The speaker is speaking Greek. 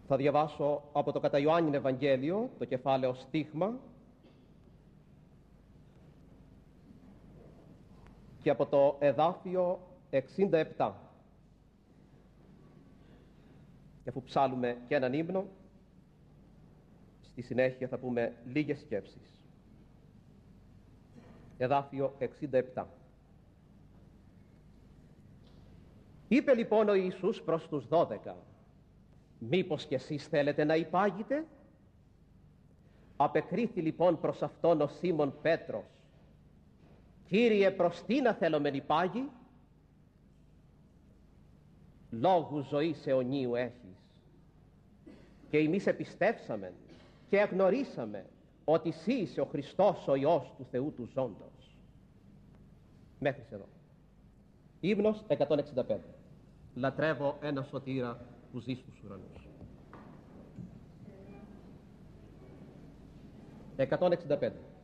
Θα διαβάσω από το κατά Ιωάννην Ευαγγέλιο, το κεφάλαιο στίγμα, και από το εδάφιο 67. Και αφού ψάλουμε και έναν ύμνο, στη συνέχεια θα πούμε λίγες σκέψεις. Εδάφιο 67. Είπε λοιπόν ο Ιησούς προς τους 12: «Μήπως κι εσείς θέλετε να υπάγετε?» Απεκρίθη λοιπόν προς αυτόν ο Σίμων Πέτρος: «Κύριε, προς τι να θέλομεν υπάγει? Λόγου ζωής αιωνίου έχεις, και εμείς επιστέψαμεν και εγνωρίσαμε ότι εσύ είσαι ο Χριστός, ο Υιός του Θεού του ζώντος». Μέχρι εδώ. Ύμνος 165. Λατρεύω ένα σωτήρα που ζει στους ουρανούς. 165.